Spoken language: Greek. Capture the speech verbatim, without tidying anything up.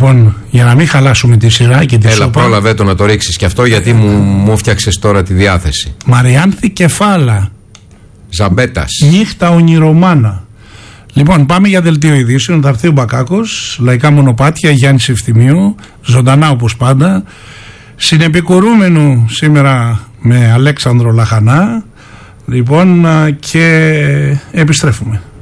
Λοιπόν, για να μην χαλάσουμε τη σειρά και τη Έλα, σούπα. πρόλαβε το να το ρίξεις και αυτό, γιατί μου, μου φτιάξες τώρα τη διάθεση. Μαριάνθη Κεφάλα. Ζαμπέτας. Νύχτα ονειρομάνα. Λοιπόν, πάμε για δελτίο ειδήσεων. Θα έρθει ο Μπακάκος, λαϊκά μονοπάτια, Γιάννης Ευθυμίου, ζωντανά όπως πάντα. Συνεπικουρούμενου σήμερα με Αλέξανδρο Λαχανά. Λοιπόν, και επιστρέφουμε.